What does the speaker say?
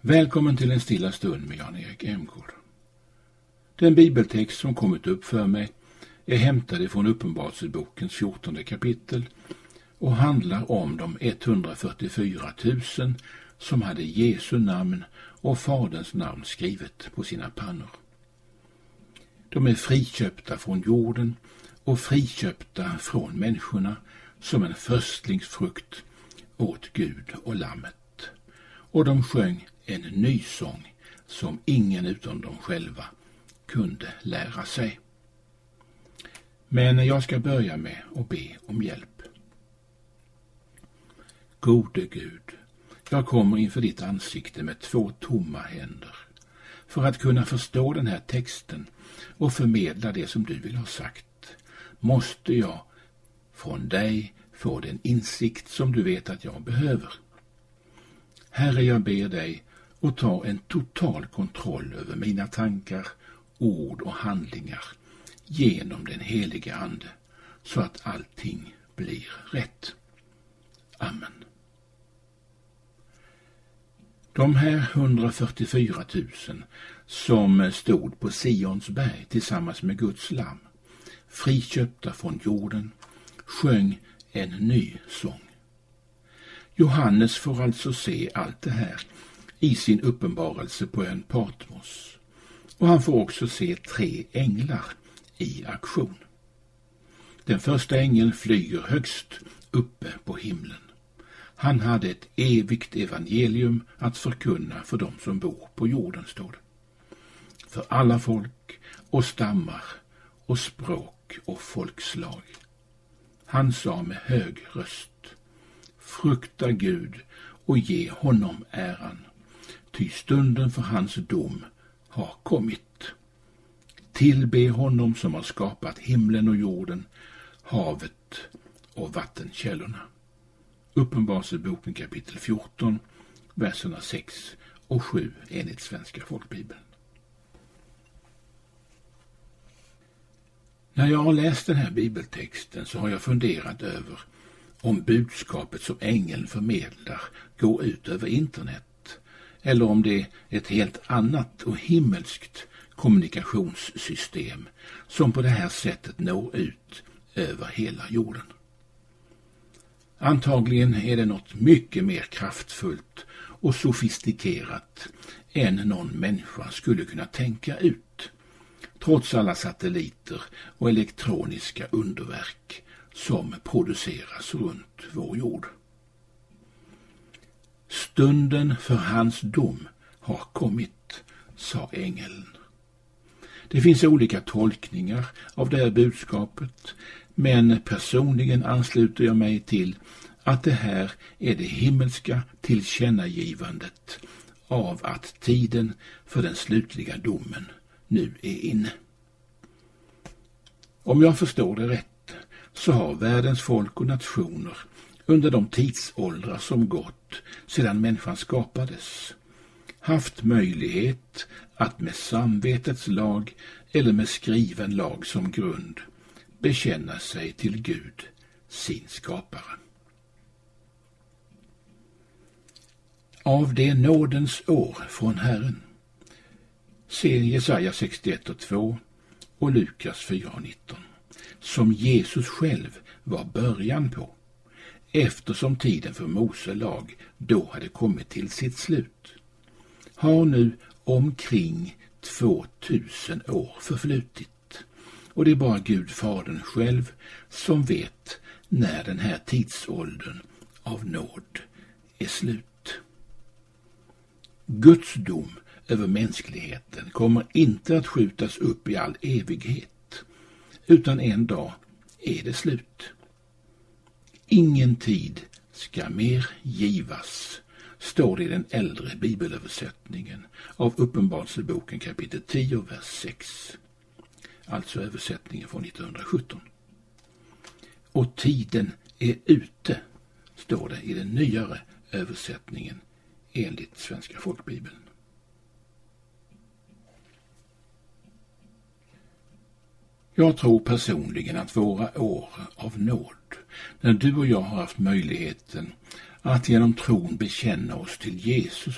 Välkommen till en stilla stund med Jan-Erik Emgård. Den bibeltext som kommit upp för mig är hämtad från Uppenbarelsebokens 14:e kapitel och handlar om de 144 000 som hade Jesu namn och Faderns namn skrivet på sina pannor. De är friköpta från jorden och friköpta från människorna som en förstlingsfrukt åt Gud och lammet. Och de sjöng en ny sång som ingen utom dem själva kunde lära sig. Men jag ska börja med att be om hjälp. Gode Gud, jag kommer inför ditt ansikte med 2 tomma händer för att kunna förstå den här texten och förmedla det som du vill ha sagt. Måste jag från dig få den insikt som du vet att jag behöver. Herre, jag ber dig att ta en total kontroll över mina tankar, ord och handlingar genom den heliga ande så att allting blir rätt. Amen. De här 144 000 som stod på Sions berg tillsammans med Guds lamm, friköpta från jorden, sjöng en ny sång. Johannes får alltså se allt det här i sin uppenbarelse på ön Patmos. Och han får också se 3 änglar i aktion. Den första ängeln flyger högst uppe på himlen. Han hade ett evigt evangelium att förkunna för dem som bor på jorden, står det. För alla folk och stammar och språk och folkslag. Han sa med hög röst: frukta Gud och ge honom äran, ty stunden för hans dom har kommit. Tillbe honom som har skapat himlen och jorden, havet och vattenkällorna. Uppenbarelseboken kapitel 14, verserna 6 och 7 enligt Svenska folkbibeln. När jag har läst den här bibeltexten så har jag funderat över om budskapet som ängeln förmedlar går ut över internet eller om det är ett helt annat och himmelskt kommunikationssystem som på det här sättet når ut över hela jorden. Antagligen är det något mycket mer kraftfullt och sofistikerat än någon människa skulle kunna tänka ut, trots alla satelliter och elektroniska underverk som produceras runt vår jord. Stunden för hans dom har kommit, sa ängeln. Det finns olika tolkningar av det här budskapet, men personligen ansluter jag mig till att det här är det himmelska tillkännagivandet av att tiden för den slutliga domen nu är inne. Om jag förstår det rätt så har världens folk och nationer under de tidsåldrar som gått sedan människan skapades haft möjlighet att med samvetets lag eller med skriven lag som grund bekänna sig till Gud, sin skapare. Av det nådens år från Herren ser Jesaja 61:2 och Lukas 4:19 som Jesus själv var början på, eftersom tiden för Mose lag då hade kommit till sitt slut. Har nu omkring 2000 år förflutit, och det är bara Gud Fadern själv som vet när den här tidsåldern av nåd är slut. Guds dom över mänskligheten kommer inte att skjutas upp i all evighet, utan en dag är det slut. Ingen tid ska mer givas, står det i den äldre bibelöversättningen av Uppenbarelseboken kapitel 10, vers 6. Alltså översättningen från 1917. Och tiden är ute, står det i den nyare översättningen enligt Svenska folkbibeln. Jag tror personligen att våra år av nåd, när du och jag har haft möjligheten att genom tron bekänna oss till Jesus